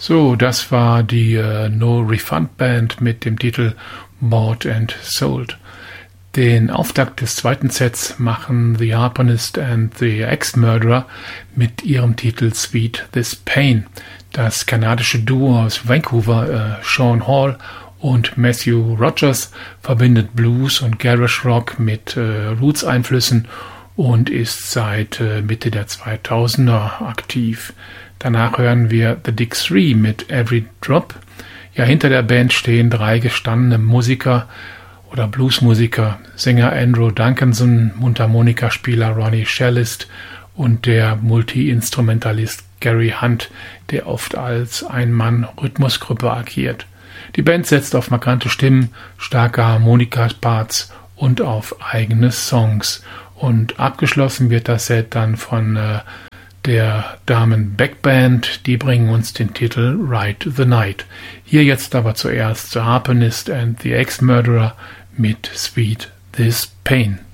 So, das war die No Refund Band mit dem Titel Bought and Sold. Den Auftakt des zweiten Sets machen The Harponist and the Ex-Murderer mit ihrem Titel Sweet This Pain. Das kanadische Duo aus Vancouver, Sean Hall und Matthew Rogers, verbindet Blues und Garage Rock mit Roots-Einflüssen und ist seit Mitte der 2000er aktiv. Danach hören wir The Dick Three mit Every Drop. Ja, hinter der Band stehen 3 gestandene Musiker oder Bluesmusiker, Sänger Andrew Duncanson, Mundharmonikaspieler Ronnie Cellist und der Multi-Instrumentalist Gary Hunt, der oft als Ein-Mann-Rhythmusgruppe agiert. Die Band setzt auf markante Stimmen, starke Harmonikaparts und auf eigene Songs. Und abgeschlossen wird das Set dann von der Damen-Backband, die bringen uns den Titel Ride the Night. Hier jetzt aber zuerst The Harponist and the Ex-Murderer mit Sweet This Pain.